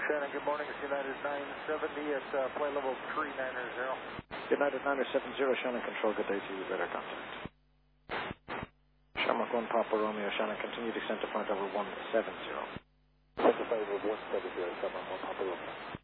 Shannon, good morning. It's United 970 at flight level 390. United 970, Shannon Control, good day to you. Radar contact. Shamrock 1 Papa Romeo, Shannon, continue descent to flight level 170. Flight level 170, Shamrock 1 Papa Romeo.